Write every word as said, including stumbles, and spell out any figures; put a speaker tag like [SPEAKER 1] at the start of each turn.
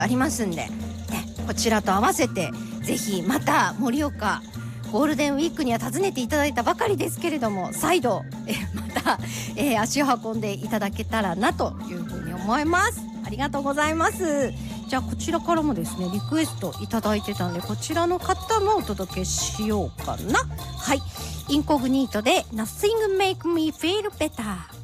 [SPEAKER 1] ありますんで、ね、こちらと合わせてぜひまた盛岡ゴールデンウィークには訪ねていただいたばかりですけれども、再度えまた、えー、足を運んでいただけたらなというふうに思います。ありがとうございます。じゃあこちらからもですねリクエストいただいてたんで、こちらの方もお届けしようかな。はい、インコグニートで Nothing Make Me Feel Better。